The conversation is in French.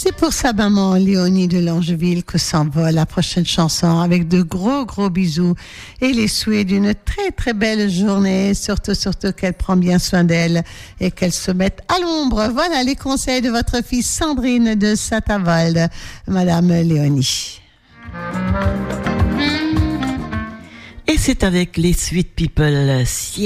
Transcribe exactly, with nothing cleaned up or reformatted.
C'est pour sa maman Léonie de Langeville que s'envole la prochaine chanson avec de gros gros bisous et les souhaits d'une très très belle journée, surtout surtout qu'elle prend bien soin d'elle et qu'elle se mette à l'ombre. Voilà les conseils de votre fille Sandrine de Saint-Avold, Madame Léonie. Et c'est avec les Sweet People